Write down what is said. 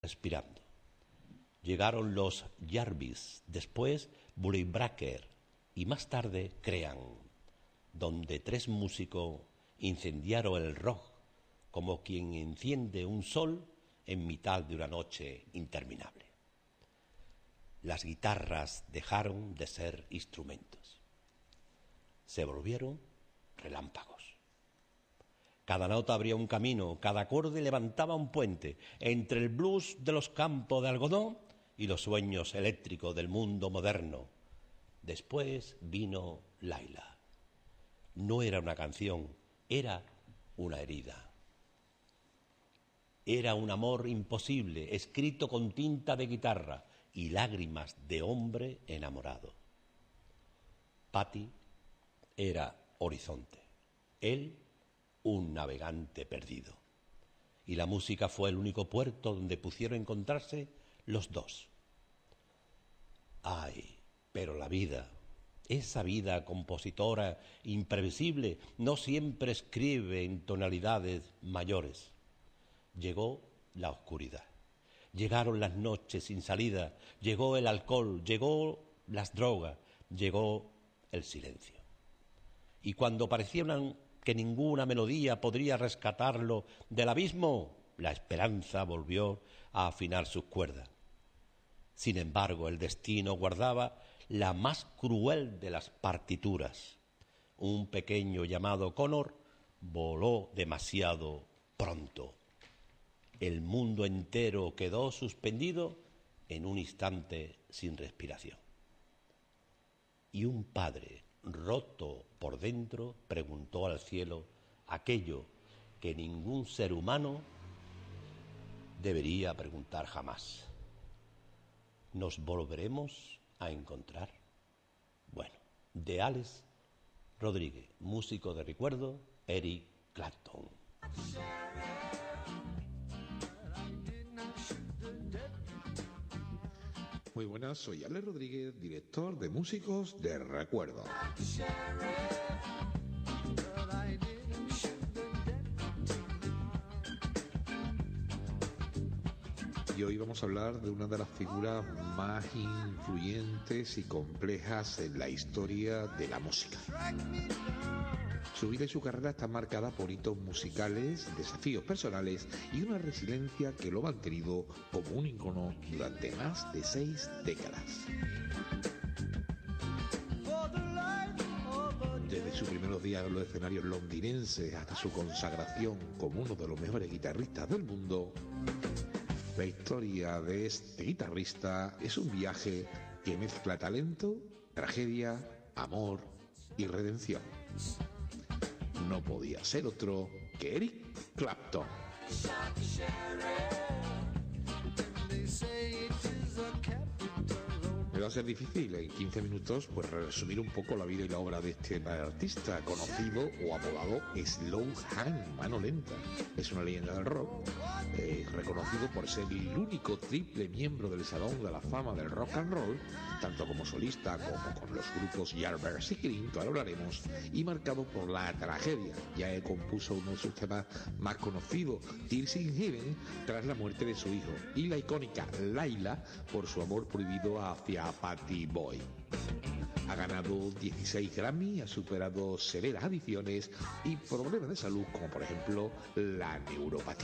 respirando. Llegaron los Jarvis, después Bracker y más tarde Crean, donde tres músicos incendiaron el rock como quien enciende un sol en mitad de una noche interminable. Las guitarras dejaron de ser instrumentos. Se volvieron relámpagos. Cada nota abría un camino, cada acorde levantaba un puente entre el blues de los campos de algodón y los sueños eléctricos del mundo moderno. Después vino Laila. No era una canción, era una herida. Era un amor imposible, escrito con tinta de guitarra y lágrimas de hombre enamorado. Patty era horizonte, él un navegante perdido. Y la música fue el único puerto donde pudieron encontrarse los dos. Ay, pero la vida, esa vida compositora imprevisible, no siempre escribe en tonalidades mayores. Llegó la oscuridad, llegaron las noches sin salida, llegó el alcohol, llegó las drogas, llegó el silencio. Y cuando parecía que ninguna melodía podría rescatarlo del abismo, la esperanza volvió a afinar sus cuerdas. Sin embargo, el destino guardaba la más cruel de las partituras. Un pequeño llamado Connor voló demasiado pronto. El mundo entero quedó suspendido en un instante sin respiración. Y un padre, roto por dentro, preguntó al cielo aquello que ningún ser humano debería preguntar jamás. ¿Nos volveremos a encontrar? Bueno, de Alex Rodríguez, músico de recuerdo, Eric Clapton. Muy buenas, soy Alex Rodríguez, director de Músicos de Recuerdo. Y hoy vamos a hablar de una de las figuras más influyentes y complejas en la historia de la música. Su vida y su carrera están marcadas por hitos musicales, desafíos personales y una resiliencia que lo ha mantenido como un ícono durante más de 6 décadas. Desde sus primeros días en los escenarios londinenses hasta su consagración como uno de los mejores guitarristas del mundo, la historia de este guitarrista es un viaje que mezcla talento, tragedia, amor y redención. No podía ser otro que Eric Clapton. Me va a ser difícil en 15 minutos pues resumir un poco la vida y la obra de este artista conocido o apodado Slow Hand, mano lenta. Es una leyenda del rock, reconocido por ser el único triple miembro del Salón de la Fama del Rock and Roll, tanto como solista como con los grupos Yardbirds y Cream, que ahora hablaremos, y marcado por la tragedia, ya que compuso uno de sus temas más conocidos, Tears in Heaven, tras la muerte de su hijo, y la icónica Laila por su amor prohibido hacia Patty Boyd. Ha ganado 16 Grammy, ha superado severas adicciones y problemas de salud como por ejemplo la neuropatía.